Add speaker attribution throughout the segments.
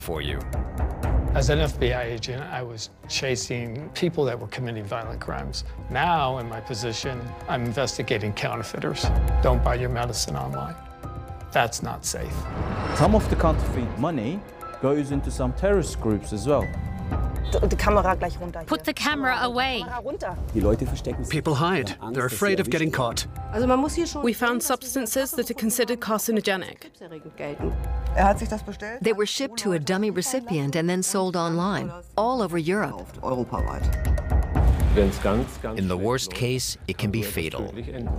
Speaker 1: for you.
Speaker 2: As an FBI agent, I was chasing people that were committing violent crimes. Now, in my position, I'm investigating counterfeiters. Don't buy your medicine online. That's not safe.
Speaker 3: Some of the counterfeit money goes into some terrorist groups as well.
Speaker 4: Put the camera away.
Speaker 5: People hide. They're afraid of getting caught.
Speaker 6: We found substances that are considered carcinogenic.
Speaker 7: They were shipped to a dummy recipient and then sold online, all over Europe.
Speaker 1: In the worst case, it can be fatal.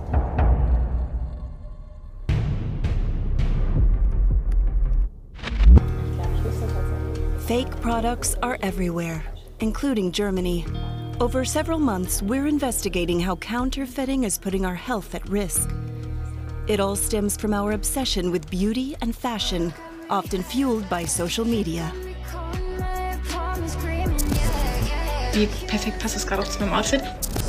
Speaker 8: Fake products are everywhere, including Germany. Over several months, we're investigating how counterfeiting is putting our health at risk. It all stems from our obsession with beauty and fashion, often fueled by social media.
Speaker 9: Wie perfekt passt das gerade auch zu meinem Outfit?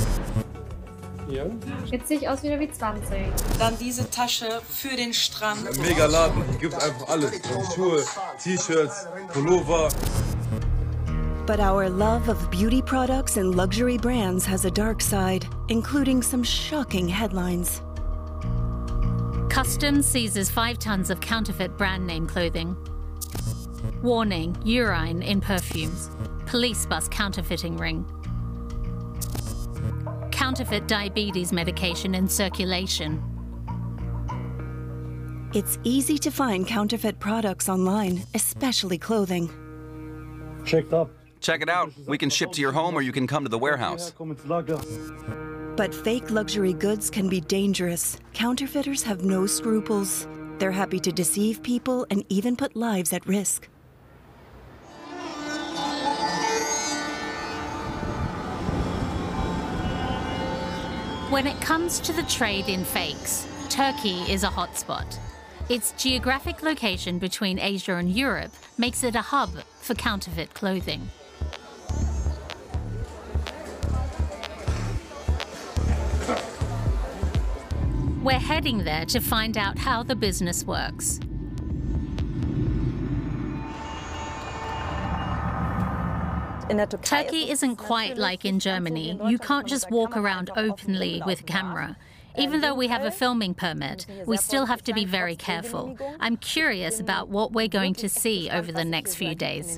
Speaker 10: Jetzt sehe ich aus wieder wie 20.
Speaker 11: Dann diese Tasche für den Strand.
Speaker 12: Mega Laden, hier gibt's einfach alles. Von Schuhe, T-Shirts, Pullover.
Speaker 8: But our love of beauty products and luxury brands has a dark side, including some shocking headlines.
Speaker 4: Customs seizes 5 tons of counterfeit brand name clothing. Warning, urine in perfumes. Police bust counterfeiting ring. Counterfeit diabetes medication in circulation.
Speaker 8: It's easy to find counterfeit products online, especially clothing.
Speaker 13: Checked up.
Speaker 14: Check it out. We can ship to your home or you can come to the warehouse.
Speaker 8: But fake luxury goods can be dangerous. Counterfeiters have no scruples. They're happy to deceive people and even put lives at risk.
Speaker 4: When it comes to the trade in fakes, Turkey is a hotspot. Its geographic location between Asia and Europe makes it a hub for counterfeit clothing. We're heading there to find out how the business works. Turkey isn't quite like in Germany. You can't just walk around openly with a camera. Even though we have a filming permit, we still have to be very careful. I'm curious about what we're going to see over the next few days.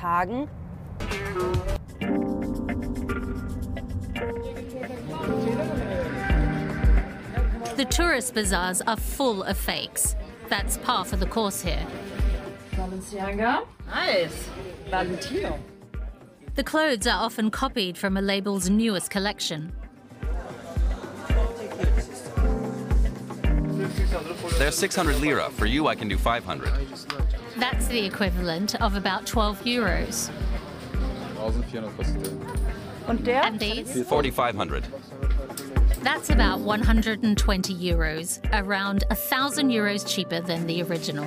Speaker 4: The tourist bazaars are full of fakes. That's par for the course here.
Speaker 10: Balenciaga. Nice. Valentino.
Speaker 4: The clothes are often copied from a label's newest collection.
Speaker 14: They're 600 lira. For you, I can do 500.
Speaker 4: That's the equivalent of about 12 euros. And these?
Speaker 14: 4,500.
Speaker 4: That's about 120 euros, around 1,000 euros cheaper than the original.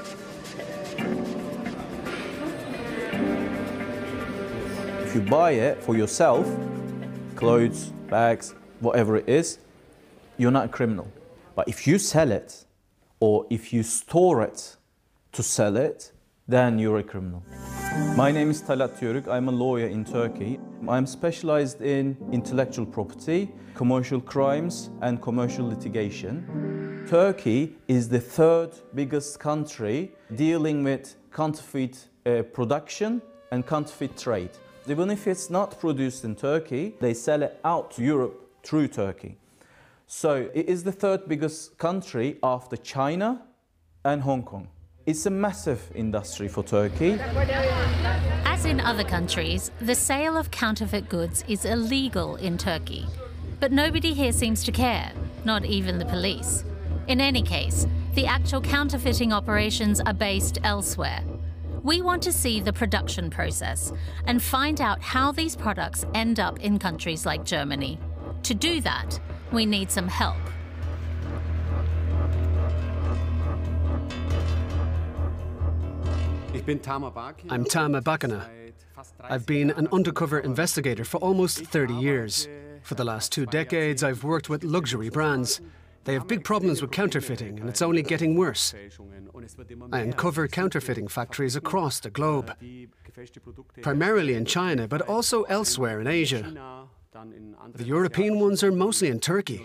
Speaker 3: If you buy it for yourself, clothes, bags, whatever it is, you're not a criminal. But if you sell it, or if you store it to sell it, then you're a criminal. My name is Talat Yörük. I'm a lawyer in Turkey. I'm specialized in intellectual property, commercial crimes, and commercial litigation. Turkey is the 3rd biggest country dealing with counterfeit production and counterfeit trade. Even if it's not produced in Turkey, they sell it out to Europe through Turkey. So it is the 3rd biggest country after China and Hong Kong. It's a massive industry for Turkey.
Speaker 4: As in other countries, the sale of counterfeit goods is illegal in Turkey. But nobody here seems to care, not even the police. In any case, the actual counterfeiting operations are based elsewhere. We want to see the production process and find out how these products end up in countries like Germany. To do that, we need some help.
Speaker 5: I'm Tama Bakana. I've been an undercover investigator for almost 30 years. For the last 2 decades, I've worked with luxury brands. They have big problems with counterfeiting, and it's only getting worse. I uncover counterfeiting factories across the globe, primarily in China, but also elsewhere in Asia. The European ones are mostly in Turkey.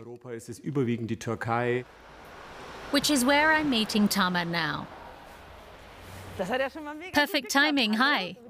Speaker 4: Which is where I'm meeting Tama now. Perfect timing, hi.